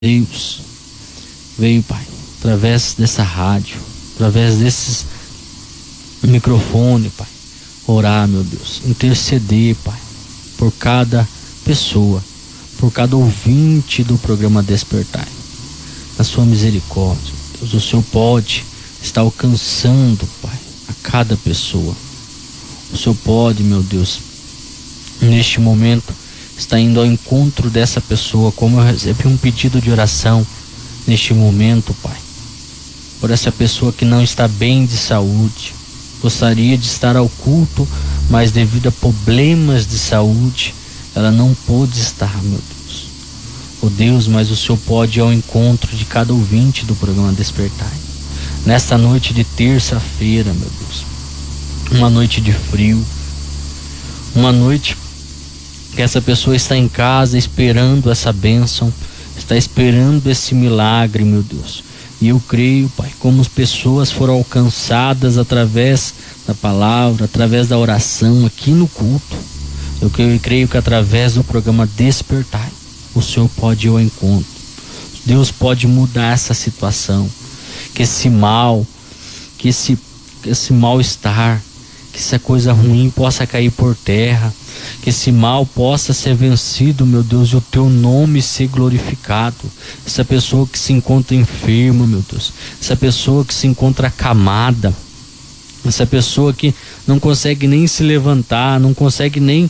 Deus veio, Pai, através dessa rádio, através desses microfone, Pai, orar, meu Deus, interceder, Pai, por cada pessoa, por cada ouvinte do programa Despertai. Na sua misericórdia, Deus, o Senhor pode estar alcançando, Pai, a cada pessoa. O Senhor pode, meu Deus, neste momento, está indo ao encontro dessa pessoa, como eu recebi um pedido de oração neste momento, Pai, por essa pessoa que não está bem de saúde, gostaria de estar ao culto, mas devido a problemas de saúde, ela não pôde estar, meu Deus. Oh Deus, mas o Senhor pode ir ao encontro de cada ouvinte do programa Despertai. Nesta noite de terça-feira, meu Deus, uma noite de frio, uma noite que essa pessoa está em casa esperando essa bênção, está esperando esse milagre, meu Deus. E eu creio, Pai, como as pessoas foram alcançadas através da palavra, através da oração aqui no culto. Eu creio que através do programa Despertai, o Senhor pode ir ao encontro. Deus pode mudar essa situação, que esse mal, que esse mal-estar, que essa coisa ruim possa cair por terra, que esse mal possa ser vencido, meu Deus, e o teu nome ser glorificado. Essa pessoa que se encontra enferma, meu Deus, essa pessoa que se encontra acamada, essa pessoa que não consegue nem se levantar, não consegue nem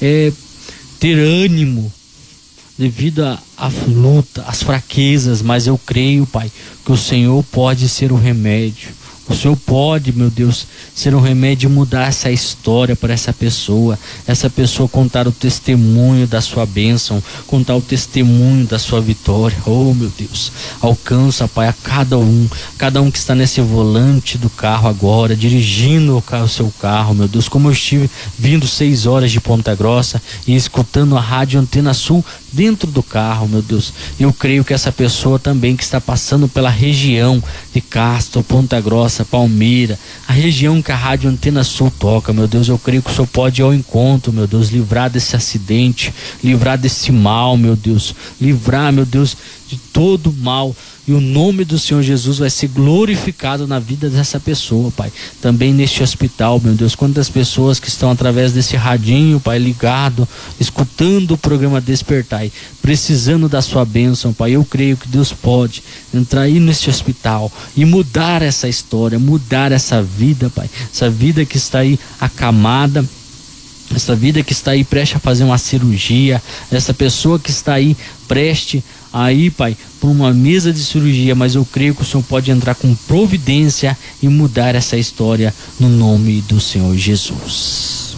ter ânimo devido à luta, às fraquezas, mas eu creio, Pai, que o Senhor pode ser o remédio. O Senhor pode, meu Deus, ser um remédio e mudar essa história para essa pessoa contar o testemunho da sua bênção, contar o testemunho da sua vitória. Oh, meu Deus, alcança, Pai, a cada um que está nesse volante do carro agora, dirigindo o seu carro, meu Deus, como eu estive vindo 6 horas de Ponta Grossa e escutando a rádio Antena Sul dentro do carro, meu Deus. Eu creio que essa pessoa também que está passando pela região de Castro, Ponta Grossa, Palmeira, a região que a rádio Antena Sul toca, meu Deus, eu creio que o Senhor pode ir ao encontro, meu Deus, livrar desse acidente, livrar desse mal, meu Deus, livrar, meu Deus, de todo mal, e o nome do Senhor Jesus vai ser glorificado na vida dessa pessoa, Pai. Também neste hospital, meu Deus, quantas pessoas que estão através desse radinho, Pai, ligado, escutando o programa Despertai, precisando da sua bênção, Pai. Eu creio que Deus pode entrar aí neste hospital e mudar essa história, mudar essa vida, Pai, essa vida que está aí acamada, essa vida que está aí prestes a fazer uma cirurgia, essa pessoa que está aí prestes aí, Pai, por uma mesa de cirurgia, mas eu creio que o Senhor pode entrar com providência e mudar essa história no nome do Senhor Jesus.